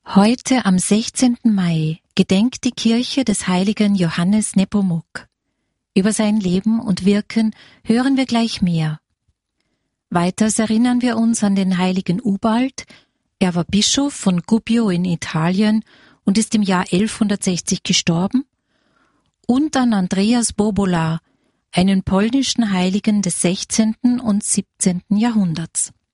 Heute am 16. Mai gedenkt die Kirche des heiligen Johannes Nepomuk. Über sein Leben und Wirken hören wir gleich mehr. Weiters erinnern wir uns an den heiligen Ubald. Er war Bischof von Gubbio in Italien und ist im Jahr 1160 gestorben. Und an Andreas Bobola, einen polnischen Heiligen des 16. und 17. Jahrhunderts.